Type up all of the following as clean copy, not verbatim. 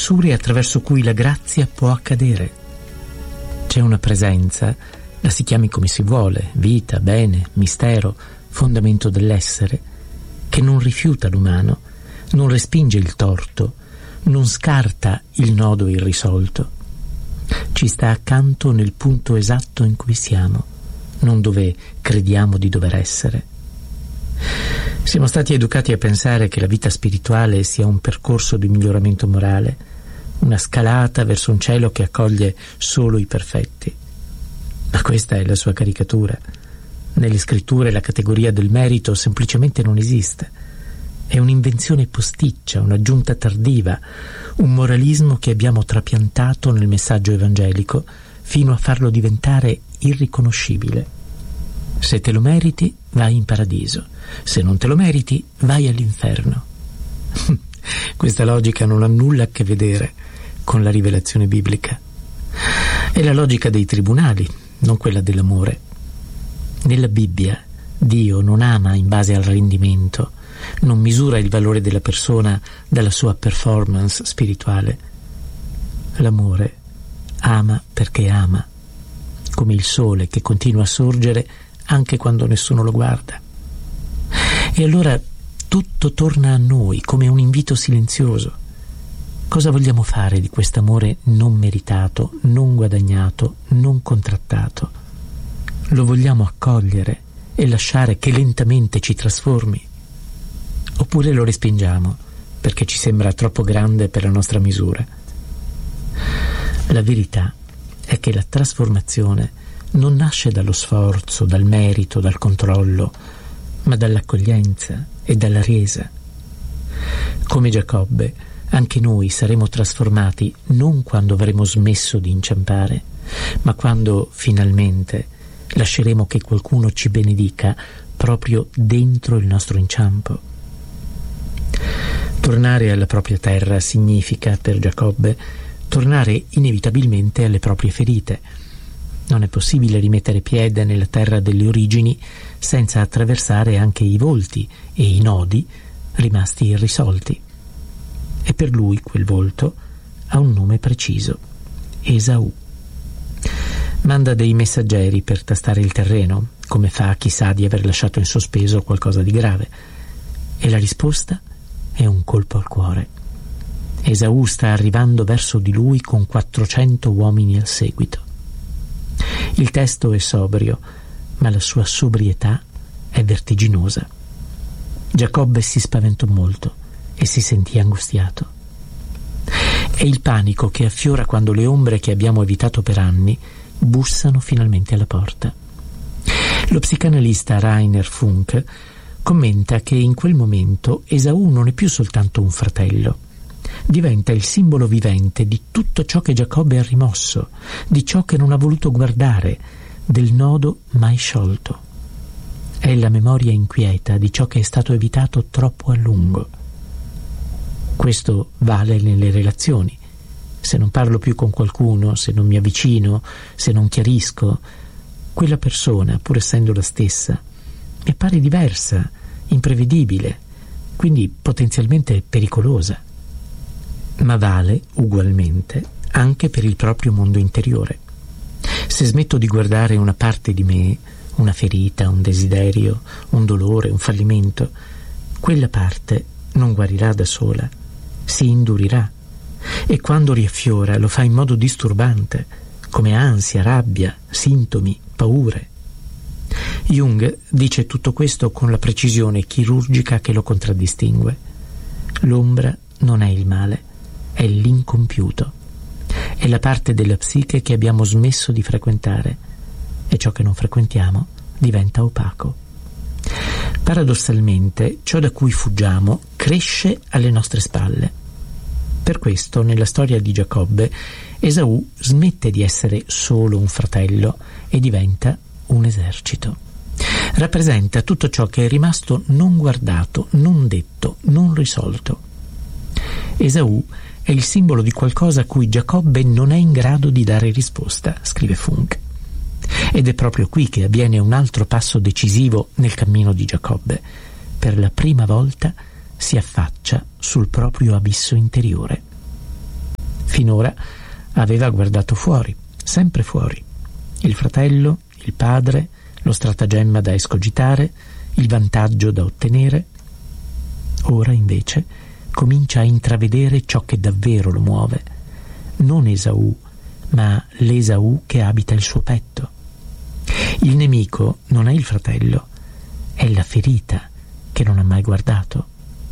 fessure attraverso cui la grazia può accadere. C'è una presenza, la si chiami come si vuole, vita, bene, mistero, fondamento dell'essere, che non rifiuta l'umano, non respinge il torto, non scarta il nodo irrisolto. Ci sta accanto nel punto esatto in cui siamo, non dove crediamo di dover essere. Siamo stati educati a pensare che la vita spirituale sia un percorso di miglioramento morale, una scalata verso un cielo che accoglie solo i perfetti. Ma questa è la sua caricatura. Nelle scritture la categoria del merito semplicemente non esiste. È un'invenzione posticcia, un'aggiunta tardiva, un moralismo che abbiamo trapiantato nel messaggio evangelico fino a farlo diventare irriconoscibile. Se te lo meriti, vai in paradiso. Se non te lo meriti, vai all'inferno. Questa logica non ha nulla a che vedere con la rivelazione biblica. È la logica dei tribunali, non quella dell'amore. Nella Bibbia Dio non ama in base al rendimento, non misura il valore della persona dalla sua performance spirituale. L'amore ama perché ama, come il sole che continua a sorgere anche quando nessuno lo guarda. E allora tutto torna a noi come un invito silenzioso. Cosa vogliamo fare di quest'amore non meritato, non guadagnato, non contrattato? Lo vogliamo accogliere e lasciare che lentamente ci trasformi? Oppure lo respingiamo perché ci sembra troppo grande per la nostra misura? La verità è che la trasformazione non nasce dallo sforzo, dal merito, dal controllo, ma dall'accoglienza e dalla resa. Come Giacobbe, anche noi saremo trasformati non quando avremo smesso di inciampare, ma quando finalmente lasceremo che qualcuno ci benedica proprio dentro il nostro inciampo. Tornare alla propria terra significa, per Giacobbe, tornare inevitabilmente alle proprie ferite. Non è possibile rimettere piede nella terra delle origini senza attraversare anche i volti e i nodi rimasti irrisolti. E per lui quel volto ha un nome preciso: Esaù. Manda dei messaggeri per tastare il terreno, come fa chi sa di aver lasciato in sospeso qualcosa di grave. E la risposta è un colpo al cuore. Esaù sta arrivando verso di lui con 400 uomini al seguito. Il testo è sobrio, ma la sua sobrietà è vertiginosa. Giacobbe si spaventò molto e si sentì angustiato. È il panico che affiora quando le ombre che abbiamo evitato per anni bussano finalmente alla porta. Lo psicanalista Rainer Funk commenta che in quel momento Esaù non è più soltanto un fratello, diventa il simbolo vivente di tutto ciò che Giacobbe ha rimosso, di ciò che non ha voluto guardare, del nodo mai sciolto. È la memoria inquieta di ciò che è stato evitato troppo a lungo. Questo vale nelle relazioni. Se non parlo più con qualcuno, se non mi avvicino, se non chiarisco, quella persona, pur essendo la stessa, mi appare diversa, imprevedibile, quindi potenzialmente pericolosa. Ma vale ugualmente anche per il proprio mondo interiore. Se smetto di guardare una parte di me, una ferita, un desiderio, un dolore, un fallimento, quella parte non guarirà da sola, si indurirà, e quando riaffiora lo fa in modo disturbante, come ansia, rabbia, sintomi, paure. Jung dice tutto questo con la precisione chirurgica che lo contraddistingue. L'ombra non è il male, è l'incompiuto. È la parte della psiche che abbiamo smesso di frequentare, e ciò che non frequentiamo diventa opaco. Paradossalmente, ciò da cui fuggiamo cresce alle nostre spalle. Per questo, nella storia di Giacobbe, Esaù smette di essere solo un fratello e diventa un esercito. Rappresenta tutto ciò che è rimasto non guardato, non detto, non risolto. Esaù è il simbolo di qualcosa a cui Giacobbe non è in grado di dare risposta, scrive Funk. Ed è proprio qui che avviene un altro passo decisivo nel cammino di Giacobbe. Per la prima volta si affaccia sul proprio abisso interiore. Finora aveva guardato fuori, sempre fuori. Il fratello, il padre, lo stratagemma da escogitare, il vantaggio da ottenere. Ora invece comincia a intravedere ciò che davvero lo muove, non Esaù, ma l'Esaù che abita il suo petto. Il nemico non è il fratello, è la ferita che non ha mai guardato.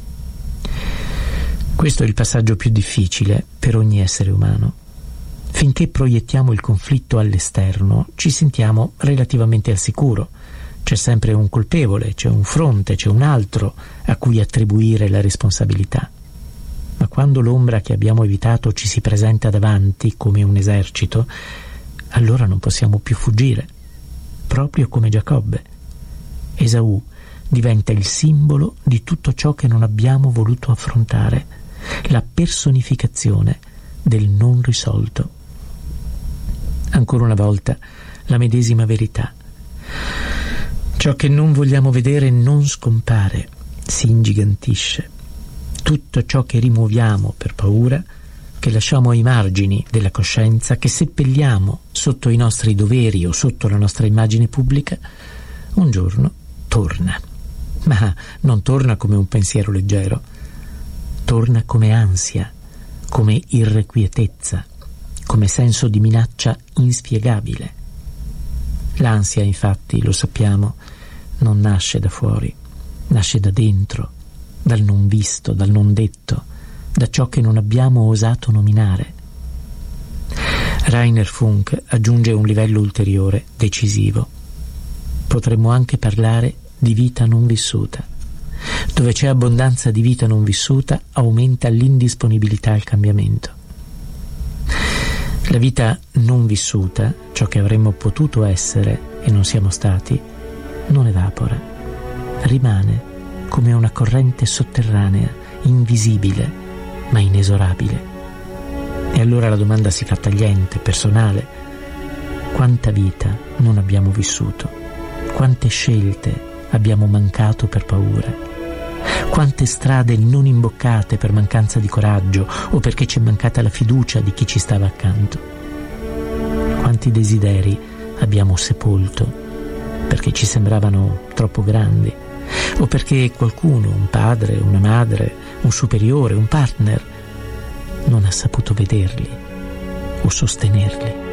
Questo è il passaggio più difficile per ogni essere umano. Finché proiettiamo il conflitto all'esterno, ci sentiamo relativamente al sicuro. C'è sempre un colpevole, c'è un fronte, c'è un altro a cui attribuire la responsabilità. Ma quando l'ombra che abbiamo evitato ci si presenta davanti come un esercito, allora non possiamo più fuggire, proprio come Giacobbe. Esaù diventa il simbolo di tutto ciò che non abbiamo voluto affrontare, la personificazione del non risolto. Ancora una volta la medesima verità. Ciò che non vogliamo vedere non scompare, si ingigantisce. Tutto ciò che rimuoviamo per paura, che lasciamo ai margini della coscienza, che seppelliamo sotto i nostri doveri o sotto la nostra immagine pubblica, un giorno torna. Ma non torna come un pensiero leggero, torna come ansia, come irrequietezza, come senso di minaccia inspiegabile. L'ansia, infatti, lo sappiamo, non nasce da fuori, nasce da dentro, dal non visto, dal non detto, da ciò che non abbiamo osato nominare. Rainer Funk aggiunge un livello ulteriore, decisivo. Potremmo anche parlare di vita non vissuta. Dove c'è abbondanza di vita non vissuta, aumenta l'indisponibilità al cambiamento. La vita non vissuta, ciò che avremmo potuto essere e non siamo stati, non evapora, rimane come una corrente sotterranea, invisibile ma inesorabile. E allora la domanda si fa tagliente, personale: quanta vita non abbiamo vissuto? Quante scelte abbiamo mancato per paura? Quante strade non imboccate per mancanza di coraggio o perché ci è mancata la fiducia di chi ci stava accanto? Quanti desideri abbiamo sepolto perché ci sembravano troppo grandi o perché qualcuno, un padre, una madre, un superiore, un partner, non ha saputo vederli o sostenerli?